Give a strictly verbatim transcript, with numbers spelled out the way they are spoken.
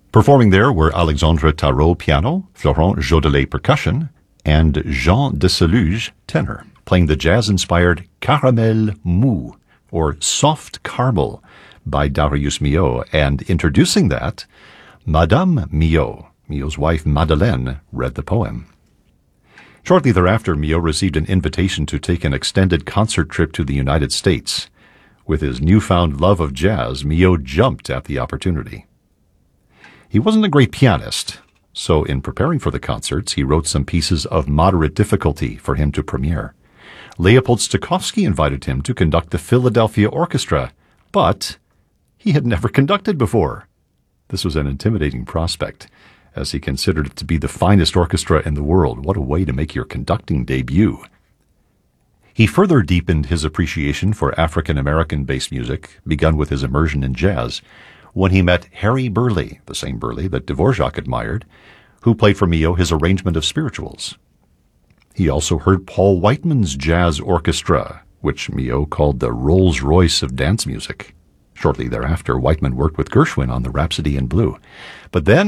Performing there were Alexandre Tarot piano, Florent Jodelet percussion, and Jean Desaluge tenor, playing the jazz-inspired Caramel Mou, or Soft Caramel, by Darius Milhaud, and introducing that, Madame Milhaud, Milhaud's wife Madeleine, read the poem. Shortly thereafter, Milhaud received an invitation to take an extended concert trip to the United States. With his newfound love of jazz, Milhaud jumped at the opportunity. He wasn't a great pianist, so in preparing for the concerts, he wrote some pieces of moderate difficulty for him to premiere. Leopold Stokowski invited him to conduct the Philadelphia Orchestra, but he had never conducted before. This was an intimidating prospect, as he considered it to be the finest orchestra in the world. What a way to make your conducting debut. He further deepened his appreciation for African-American bass music, begun with his immersion in jazz, when he met Harry Burleigh, the same Burleigh that Dvorak admired, who played for Milhaud his arrangement of spirituals. He also heard Paul Whiteman's jazz orchestra, which Milhaud called the Rolls-Royce of dance music. Shortly thereafter, Whiteman worked with Gershwin on the Rhapsody in Blue. But then